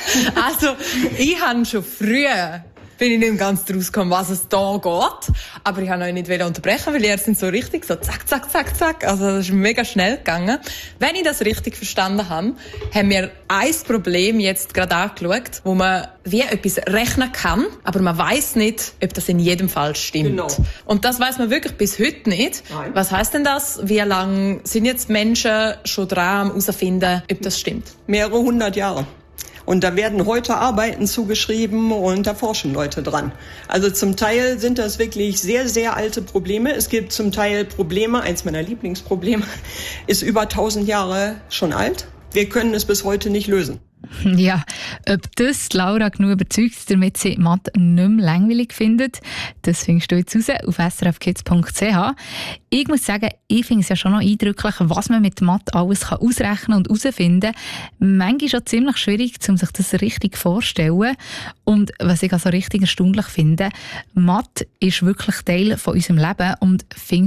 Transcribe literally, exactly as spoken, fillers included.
Also, ich habe schon früher bin ich nicht ganz draus gekommen, was es da geht. Aber ich wollte euch nicht unterbrechen, weil ihr sind so richtig so zack, zack, zack, zack. Also das ist mega schnell gegangen. Wenn ich das richtig verstanden habe, haben wir ein Problem jetzt gerade angeschaut, wo man wie etwas rechnen kann, aber man weiss nicht, ob das in jedem Fall stimmt. Genau. Und das weiss man wirklich bis heute nicht. Nein. Was heisst denn das? Wie lange sind jetzt Menschen schon dran, herauszufinden, ob das stimmt? Mehrere hundert Jahre. Und da werden heute Arbeiten zugeschrieben und da forschen Leute dran. Also zum Teil sind das wirklich sehr, sehr alte Probleme. Es gibt zum Teil Probleme, eins meiner Lieblingsprobleme, ist über tausend Jahre schon alt. Wir können es bis heute nicht lösen. Ja, ob das Laura genug überzeugt, damit sie Mathe nicht mehr langweilig findet, das findest du jetzt raus auf s r f kids punkt c h. Ich muss sagen, ich finde es ja schon noch eindrücklich, was man mit Mathe alles kann ausrechnen und herausfinden kann. Manchmal ist es ziemlich schwierig, um sich das richtig vorzustellen. Und was ich also richtig erstaunlich finde, Mathe ist wirklich Teil von unserem Leben und finde